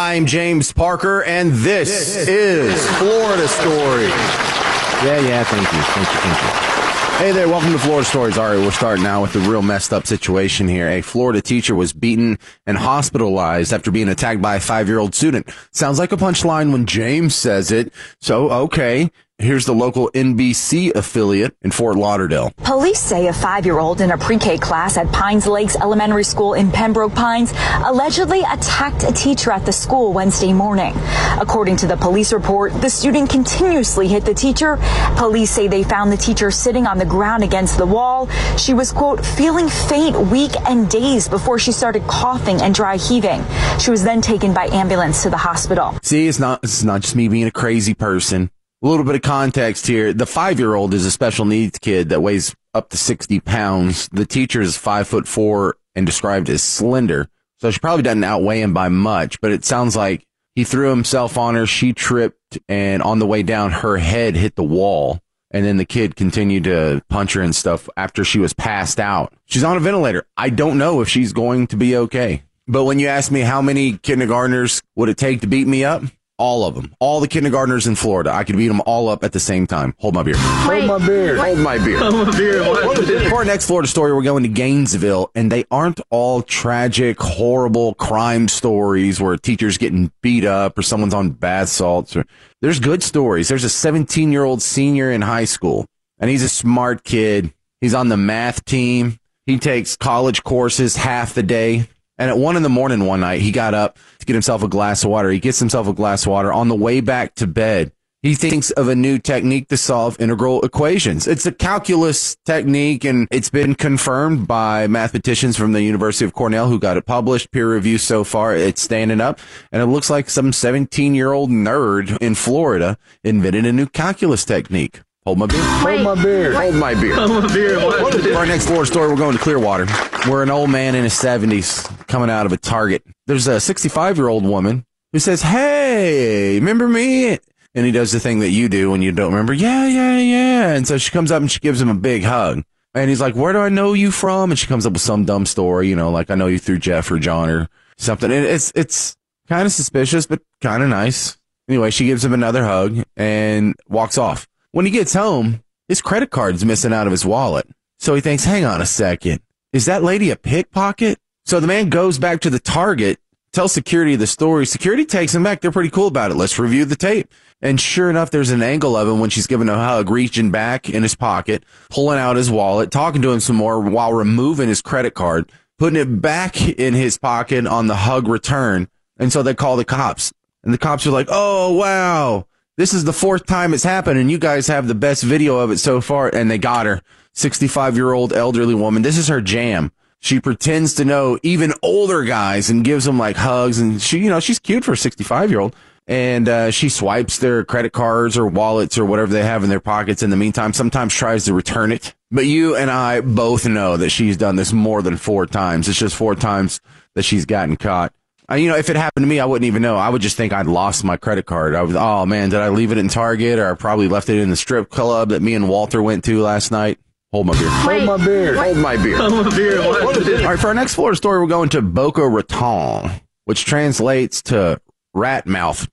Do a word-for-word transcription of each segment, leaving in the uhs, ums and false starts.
I'm James Parker, and this, this is Florida Stories. Yeah, yeah, thank you, thank you, thank you. Hey there, welcome to Florida Stories. All right, we're starting now with the real messed up situation here. A Florida teacher was beaten and hospitalized after being attacked by a five-year-old student. Sounds like a punchline when James says it. So, okay. Here's the local N B C affiliate in Fort Lauderdale. Police say a five-year-old in a pre-K class at Pines Lakes Elementary School in Pembroke Pines allegedly attacked a teacher at the school Wednesday morning. According to the police report, the student continuously hit the teacher. Police say they found the teacher sitting on the ground against the wall. She was, quote, feeling faint, weak, and dazed before she started coughing and dry heaving. She was then taken by ambulance to the hospital. See, it's not, it's not just me being a crazy person. A little bit of context here. The five-year-old is a special needs kid that weighs up to sixty pounds. The teacher is five foot four and described as slender. So she probably doesn't outweigh him by much, but it sounds like he threw himself on her. She tripped, and on the way down, her head hit the wall. And then the kid continued to punch her and stuff after she was passed out. She's on a ventilator. I don't know if she's going to be okay. But when you ask me how many kindergartners would it take to beat me up, all of them. All the kindergartners in Florida. I could beat them all up at the same time. Hold my beer. Wait, Hold my beer. Hold my beer. Hold my beer. What? For our next Florida story, we're going to Gainesville, and they aren't all tragic, horrible crime stories where a teacher's getting beat up or someone's on bath salts. Or, there's good stories. There's a seventeen-year-old senior in high school, and he's a smart kid. He's on the math team. He takes college courses half the day. And at one in the morning one night, he got up to get himself a glass of water. He gets himself a glass of water. On the way back to bed, he thinks of a new technique to solve integral equations. It's a calculus technique, and it's been confirmed by mathematicians from the University of Cornell who got it published. Peer review so far, it's standing up. And it looks like some seventeen-year-old nerd in Florida invented a new calculus technique. Hold my beer. Wait. Hold my beer. Hold my beer. Hold my beer. What? For our next Florida story, we're going to Clearwater, where an old man in his seventies coming out of a Target. There's a sixty-five-year-old woman who says, "Hey, remember me?" And he does the thing that you do when you don't remember. Yeah, yeah, yeah. And so she comes up and she gives him a big hug. And he's like, "Where do I know you from?" And she comes up with some dumb story, you know, like, "I know you through Jeff or John or something." And it's it's kind of suspicious, but kind of nice. Anyway, she gives him another hug and walks off. When he gets home, his credit card's missing out of his wallet. So he thinks, hang on a second. Is that lady a pickpocket? So the man goes back to the Target, tells security the story. Security takes him back. They're pretty cool about it. Let's review the tape. And sure enough, there's an angle of him when she's giving a hug, reaching back in his pocket, pulling out his wallet, talking to him some more while removing his credit card, putting it back in his pocket on the hug return. And so they call the cops. And the cops are like, "Oh, wow. This is the fourth time it's happened, and you guys have the best video of it so far." And they got her. sixty-five-year-old elderly woman. This is her jam. She pretends to know even older guys and gives them, like, hugs. And she, you know, she's cute for a sixty-five-year-old. And uh, she swipes their credit cards or wallets or whatever they have in their pockets in the meantime. Sometimes tries to return it. But you and I both know that she's done this more than four times. It's just four times that she's gotten caught. Uh, you know, if it happened to me, I wouldn't even know. I would just think I'd lost my credit card. I was, oh, man, did I leave it in Target? Or I probably left it in the strip club that me and Walter went to last night. Hold my beer. Wait. Hold my beer. Hold my beer. Hold my beer. What? All right, for our next Florida story, we're going to Boca Raton, which translates to rat mouth.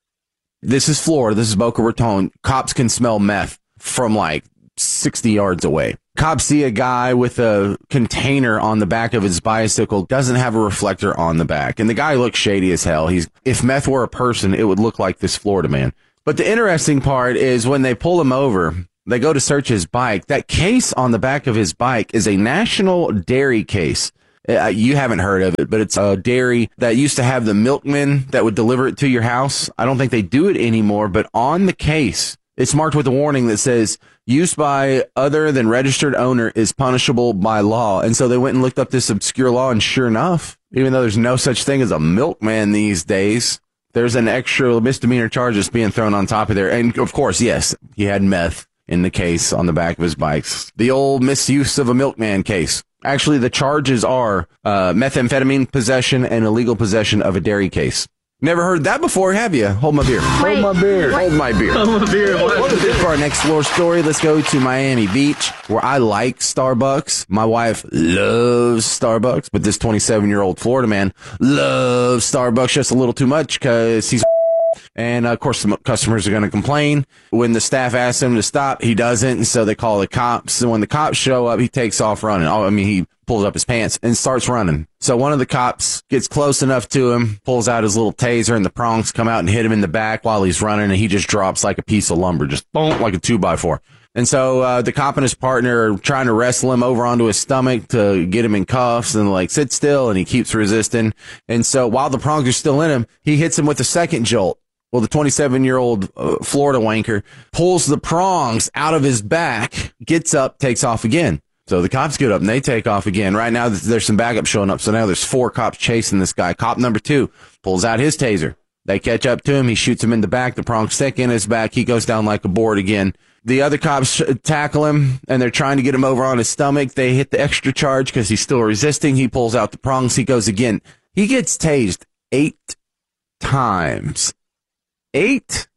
This is Florida. This is Boca Raton. Cops can smell meth from like sixty yards away. Cops see a guy with a container on the back of his bicycle, doesn't have a reflector on the back. And the guy looks shady as hell. He's, if meth were a person, it would look like this Florida man. But the interesting part is when they pull him over, they go to search his bike. That case on the back of his bike is a National Dairy case. Uh, you haven't heard of it, but it's a dairy that used to have the milkman that would deliver it to your house. I don't think they do it anymore, but on the case, it's marked with a warning that says, "Use by other than registered owner is punishable by law." And so they went and looked up this obscure law, and sure enough, even though there's no such thing as a milkman these days, there's an extra misdemeanor charge that's being thrown on top of there. And of course, yes, he had meth in the case on the back of his bikes. The old misuse of a milkman case. Actually, the charges are uh, methamphetamine possession and illegal possession of a dairy case. Never heard that before, have you? Hold my beer. Hold my beer. Hold my beer. Hold my beer. What is For our next floor story, let's go to Miami Beach, where I like Starbucks. My wife loves Starbucks, but this twenty-seven-year-old Florida man loves Starbucks just a little too much because he's and, uh, of course, the customers are going to complain. When the staff asks him to stop, he doesn't, and so they call the cops. And when the cops show up, he takes off running. Oh, I mean, he pulls up his pants and starts running. So one of the cops gets close enough to him, pulls out his little taser, and the prongs come out and hit him in the back while he's running, and he just drops like a piece of lumber, just boom, like a two by four. And so uh, the cop and his partner are trying to wrestle him over onto his stomach to get him in cuffs and like sit still, and he keeps resisting. And so while the prongs are still in him, he hits him with a second jolt. Well, the twenty-seven-year-old uh, Florida wanker pulls the prongs out of his back, gets up, takes off again. So the cops get up and they take off again. Right now, there's some backup showing up. So now there's four cops chasing this guy. Cop number two pulls out his taser. They catch up to him. He shoots him in the back. The prongs stick in his back. He goes down like a board again. The other cops tackle him, and they're trying to get him over on his stomach. They hit the extra charge because he's still resisting. He pulls out the prongs. He goes again. He gets tased eight times. Eight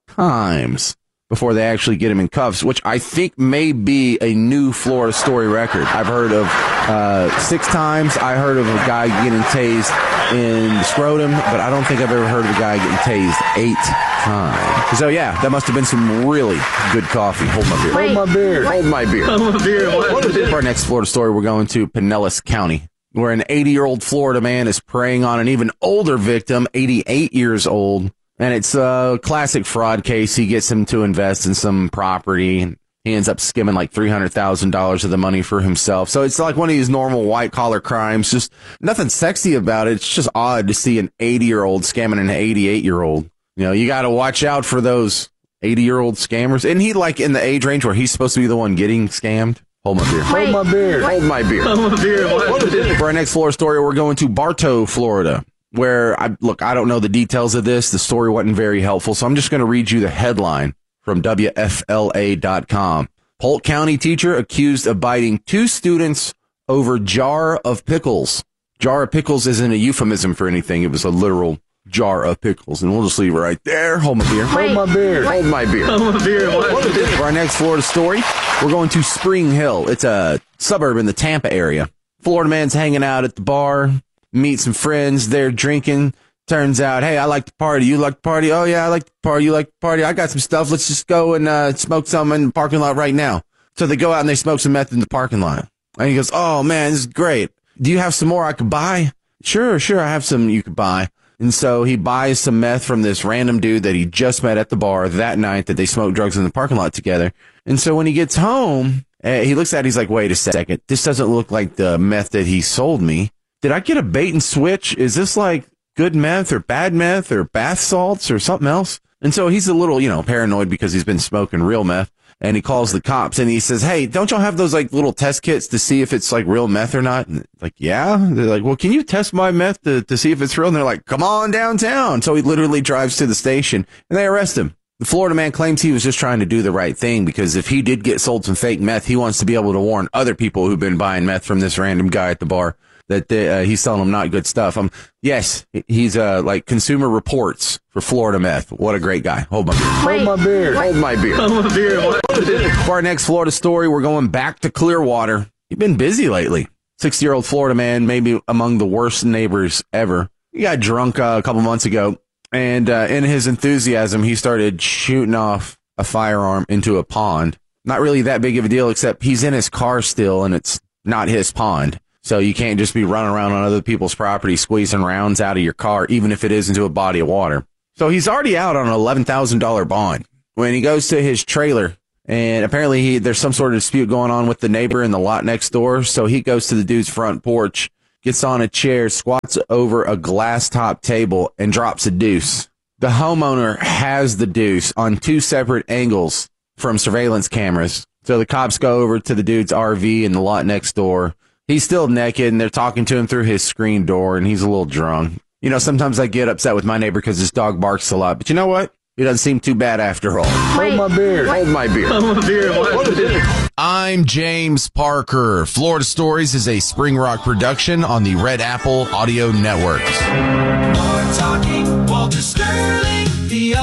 times before they actually get him in cuffs, which I think may be a new Florida story record. I've heard of uh, six times. I heard of a guy getting tased in the scrotum, but I don't think I've ever heard of a guy getting tased eight times. So, yeah, that must have been some really good coffee. Hold my beer. Hold my beer. Hold my beer. Hold my beer. What is it? For our next Florida story, we're going to Pinellas County, where an eighty-year-old Florida man is preying on an even older victim, eighty-eight years old. And it's a classic fraud case. He gets him to invest in some property. He ends up skimming like three hundred thousand dollars of the money for himself. So it's like one of these normal white-collar crimes. Just nothing sexy about it. It's just odd to see an eighty-year-old scamming an eighty-eight-year-old. You know, you got to watch out for those eighty-year-old scammers. Isn't he like in the age range where he's supposed to be the one getting scammed? Hold my beer. Hold my beer. Hold my beer. Hold my beer. What is it? For our next Florida story, we're going to Bartow, Florida, where, I look, I don't know the details of this. The story wasn't very helpful, so I'm just going to read you the headline from W F L A dot com. Polk County teacher accused of biting two students over jar of pickles. Jar of pickles isn't a euphemism for anything. It was a literal jar of pickles. And we'll just leave it right there. Hold my beer. Hold my beer. Hold my beer. Hold my beer. What is it? For our next Florida story, we're going to Spring Hill. It's a suburb in the Tampa area. Florida man's hanging out at the bar. Meet some friends, they're drinking. Turns out, hey, I like to party. You like to party? Oh, yeah, I like to party. You like to party? I got some stuff. Let's just go and uh, smoke some in the parking lot right now. So they go out and they smoke some meth in the parking lot. And he goes, oh, man, this is great. Do you have some more I could buy? Sure, sure, I have some you could buy. And so he buys some meth from this random dude that he just met at the bar that night that they smoked drugs in the parking lot together. And so when he gets home, uh, he looks at it, he's like, wait a second. This doesn't look like the meth that he sold me. Did I get a bait and switch? Is this like good meth or bad meth or bath salts or something else? And so he's a little, you know, paranoid because he's been smoking real meth. And he calls the cops and he says, hey, don't y'all have those like little test kits to see if it's like real meth or not? And like, yeah. They're like, well, can you test my meth to, to see if it's real? And they're like, come on downtown. So he literally drives to the station and they arrest him. The Florida man claims he was just trying to do the right thing because if he did get sold some fake meth, he wants to be able to warn other people who've been buying meth from this random guy at the bar that they, uh, he's selling them not good stuff. Um, yes, he's uh, like Consumer Reports for Florida meth. What a great guy. Hold my beer. Hold my beer. Hold my beer. Hold my beer. What is it? For our next Florida story, we're going back to Clearwater. You've been busy lately. sixty-year-old Florida man, maybe among the worst neighbors ever. He got drunk uh, a couple months ago, and uh, in his enthusiasm, he started shooting off a firearm into a pond. Not really that big of a deal, except he's in his car still, and it's not his pond. So you can't just be running around on other people's property squeezing rounds out of your car, even if it is into a body of water. So he's already out on an eleven thousand dollars bond. When he goes to his trailer, and apparently he, there's some sort of dispute going on with the neighbor in the lot next door, so he goes to the dude's front porch, gets on a chair, squats over a glass-top table, and drops a deuce. The homeowner has the deuce on two separate angles from surveillance cameras. So the cops go over to the dude's R V in the lot next door. He's still naked, and they're talking to him through his screen door, and he's a little drunk. You know, sometimes I get upset with my neighbor because his dog barks a lot. But you know what? It doesn't seem too bad after all. Hold my beer. Hold my beer. Hold my beer. What is it? I'm James Parker. Florida Stories is a Spring Rock production on the Red Apple Audio Network. More talking, more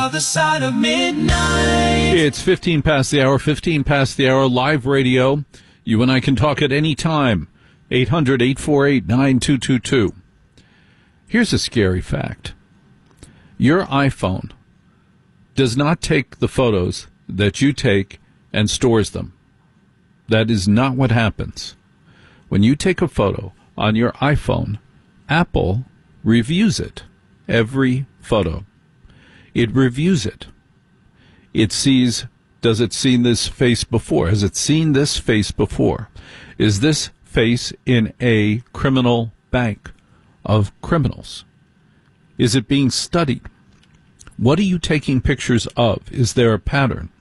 other side of midnight. It's fifteen past the hour, fifteen past the hour, live radio. You and I can talk at any time. eight hundred, eight four eight, nine two two two. Here's a scary fact. Your iPhone does not take the photos that you take and stores them. That is not what happens. When you take a photo on your iPhone, Apple reviews it. Every photo. It reviews it. It sees, does it seen this face before? Has it seen this face before? Is this face in a criminal bank of criminals? Is it being studied? What are you taking pictures of? Is there a pattern?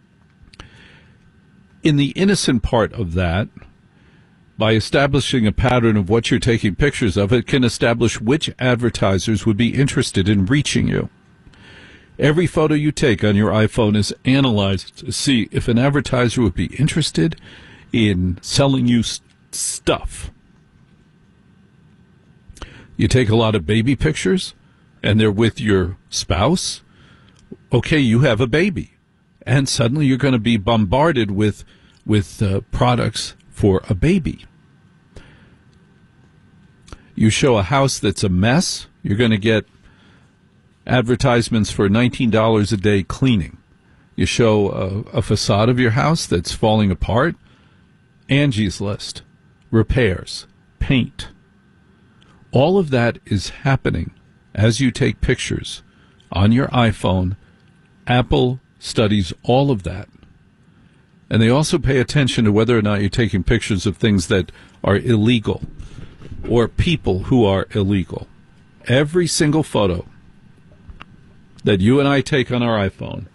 In the innocent part of that, by establishing a pattern of what you're taking pictures of, it can establish which advertisers would be interested in reaching you. Every photo you take on your iPhone is analyzed to see if an advertiser would be interested in selling you st- stuff. You take a lot of baby pictures, and they're with your spouse. Okay, you have a baby, and suddenly you're going to be bombarded with with uh, products for a baby. You show a house that's a mess, you're going to get advertisements for nineteen dollars a day cleaning. You show a, a facade of your house that's falling apart, Angie's List, repairs, paint. All of that is happening as you take pictures on your iPhone. Apple studies all of that. And they also pay attention to whether or not you're taking pictures of things that are illegal or people who are illegal. Every single photo that you and I take on our iPhone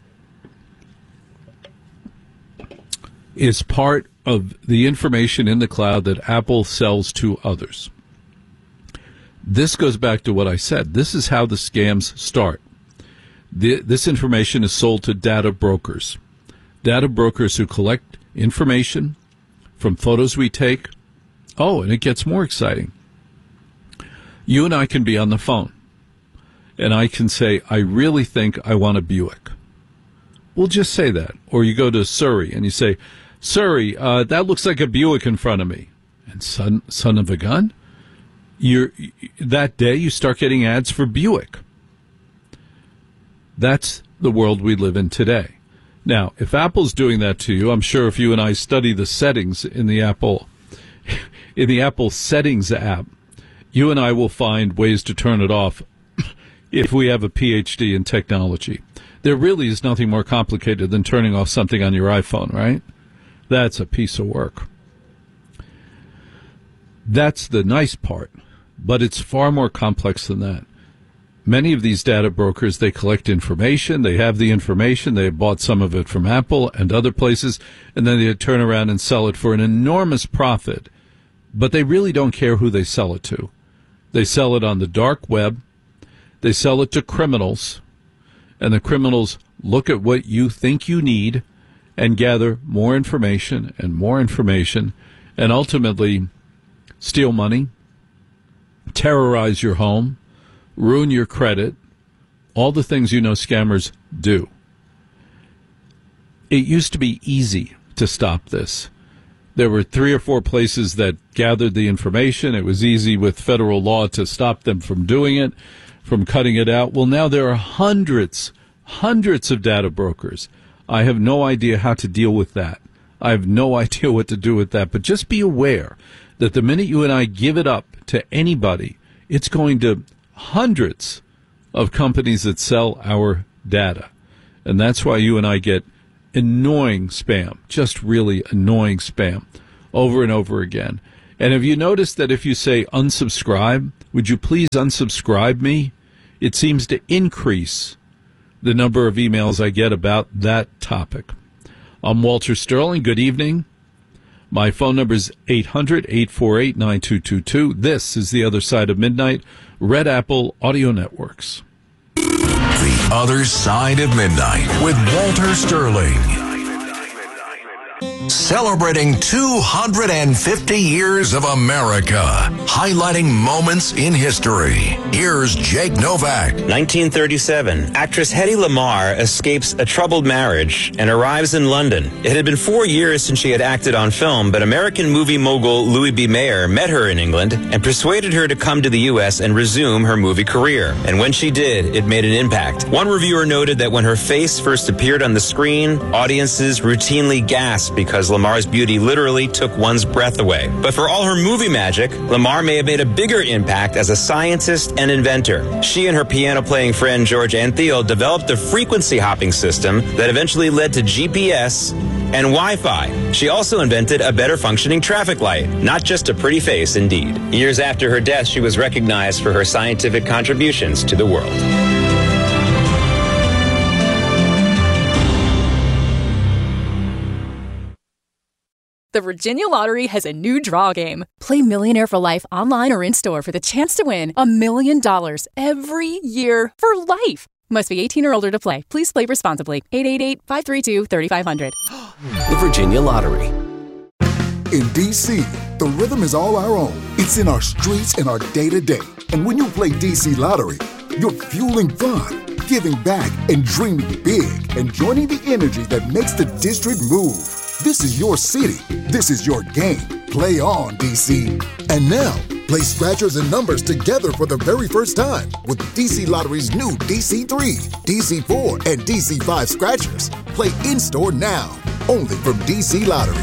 is part of the information in the cloud that Apple sells to others. This goes back to what I said. This is how the scams start. The, this information is sold to data brokers. Data brokers who collect information from photos we take. Oh, and it gets more exciting. You and I can be on the phone, and I can say, I really think I want a Buick. We'll just say that. Or you go to Surrey, and you say, Surrey, uh, that looks like a Buick in front of me. And son, son of a gun, you're, that day you start getting ads for Buick. That's the world we live in today. Now, if Apple's doing that to you, I'm sure if you and I study the settings in the Apple in the Apple Settings app, you and I will find ways to turn it off if we have a P H D in technology. There really is nothing more complicated than turning off something on your iPhone, right? That's a piece of work. That's the nice part, but it's far more complex than that. Many of these data brokers, they collect information, they have the information, they have bought some of it from Apple and other places, and then they turn around and sell it for an enormous profit. But they really don't care who they sell it to. They sell it on the dark web, they sell it to criminals, and the criminals look at what you think you need and gather more information and more information, and ultimately steal money, terrorize your home, ruin your credit, all the things you know scammers do. It used to be easy to stop this. There were three or four places that gathered the information. It was easy with federal law to stop them from doing it, from cutting it out. Well, now there are hundreds, hundreds of data brokers. I have no idea how to deal with that. I have no idea what to do with that. But just be aware that the minute you and I give it up to anybody, it's going to hundreds of companies that sell our data. And that's why you and I get annoying spam, just really annoying spam over and over again. And have you noticed that if you say unsubscribe, would you please unsubscribe me? It seems to increase the number of emails I get about that topic. I'm Walter Sterling. Good evening. My phone number is eight hundred, eight four eight, nine two two two. This is The Other Side of Midnight, Red Apple Audio Networks. The Other Side of Midnight with Walter Sterling. Celebrating two hundred fifty years of America, highlighting moments in history. Here's Jake Novak. nineteen thirty-seven, actress Hedy Lamarr escapes a troubled marriage and arrives in London. It had been four years since she had acted on film, but American movie mogul Louis B. Mayer met her in England and persuaded her to come to the U S and resume her movie career. And when she did, it made an impact. One reviewer noted that when her face first appeared on the screen, audiences routinely gasped because Lamarr's beauty literally took one's breath away. But for all her movie magic, Lamarr may have made a bigger impact as a scientist and inventor. She and her piano-playing friend George Antheil developed a frequency hopping system that eventually led to G P S and Wi-Fi. She also invented a better functioning traffic light, not just a pretty face indeed. Years after her death, she was recognized for her scientific contributions to the world. The Virginia Lottery has a new draw game. Play Millionaire for Life online or in-store for the chance to win a million dollars every year for life. Must be eighteen or older to play. Please play responsibly. eight eight eight, five three two, three five zero zero. The Virginia Lottery. In D C, the rhythm is all our own. It's in our streets and our day-to-day. And when you play D C Lottery, you're fueling fun, giving back, and dreaming big, and joining the energy that makes the district move. This is your city. This is your game. Play on, D C. And now, play scratchers and numbers together for the very first time with D C Lottery's new D C three, D C four, and D C five scratchers. Play in-store now, only from D C Lottery.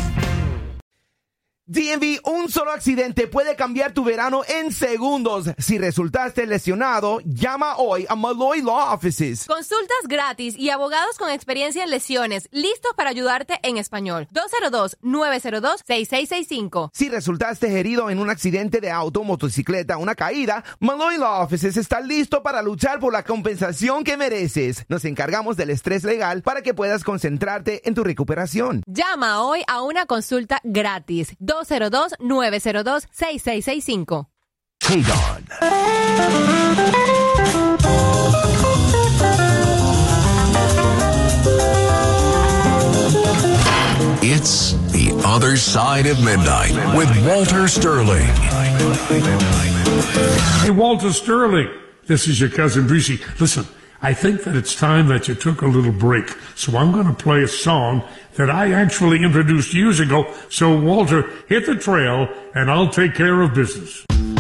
D M V, un solo accidente puede cambiar tu verano en segundos. Si resultaste lesionado, llama hoy a Malloy Law Offices. Consultas gratis y abogados con experiencia en lesiones, listos para ayudarte en español. dos cero dos, nueve cero dos, seis seis seis cinco. Si resultaste herido en un accidente de auto, motocicleta, una caída, Malloy Law Offices está listo para luchar por la compensación que mereces. Nos encargamos del estrés legal para que puedas concentrarte en tu recuperación. Llama hoy a una consulta gratis. dos cero dos, nueve cero dos, seis seis seis cinco. K-Don. It's The Other Side of Midnight with Walter Sterling. Hey, Walter Sterling. This is your cousin Brucey. Listen, I think that it's time that you took a little break. So I'm going to play a song that I actually introduced years ago. So, Walter, hit the trail, and I'll take care of business.